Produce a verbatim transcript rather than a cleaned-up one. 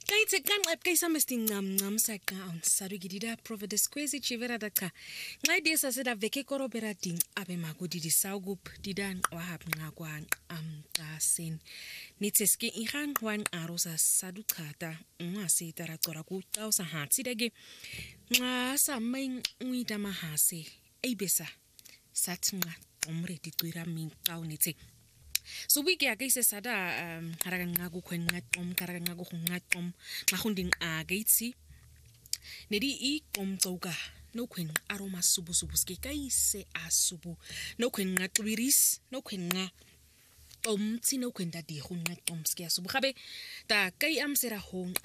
Kaitse kan qab kaysa mesting ngam ngam sa ka on saru gidida providence kwezi chivera daka. Ngai desa seda veke korobera ding abe magudi di saugup didan wahab ngakwan am tasin. Nitseski ihan wan arosa sadukata ngasi taratora ku tausa hatsi dege. Nga sa main ngida mahase ebesa satnga omre ditwira min kaunitse. So we get against sada um haranga kwen ngatom karanga go ngatom mahunding a gaitsi nedi I kom toga no kwen aroma subu subu ske kai se asubu no kwen ngatwiris no kwen nga om tsi no kwen da di hun ngatom ske asubu gabe ta kai am sera hong